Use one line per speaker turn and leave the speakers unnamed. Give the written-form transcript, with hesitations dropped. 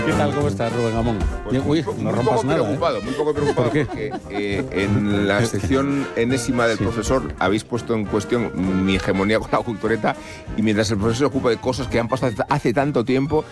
¿Qué tal? ¿Cómo estás, Rubén Amón? Uy, no rompas nada.
Muy poco preocupado, porque en la sección enésima del profesor habéis puesto en cuestión mi hegemonía con la cultureta, y mientras el profesor se ocupa de cosas que han pasado hace tanto tiempo,